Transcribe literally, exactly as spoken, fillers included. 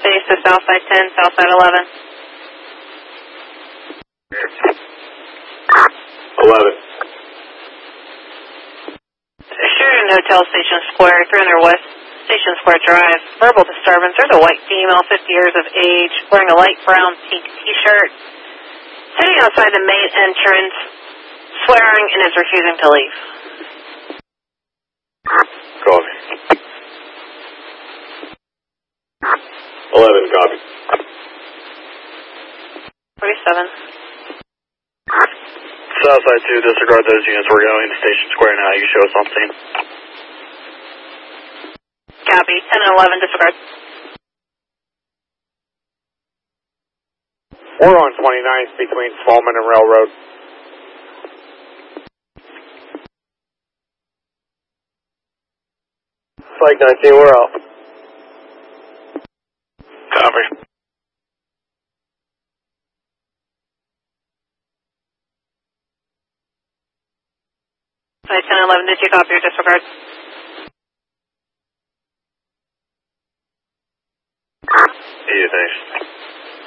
base to Southside ten, Southside eleven. eleven. Sheridan Hotel, Station Square, three hundred West Station Square Drive. Verbal disturbance. There's a white female, fifty years of age, wearing a light brown pink t-shirt, sitting outside the main entrance, swearing and is refusing to leave. Copy. eleven, copy. forty-seven. Southside two, disregard those units. We're going to Station Square now. You show us on scene. Copy. ten and eleven, disregard. We're on twenty-ninth between Smallman and Railroad. Flight nineteen, we're out. Copy. Flight ten and eleven, did you copy or disregard? Yeah, thanks.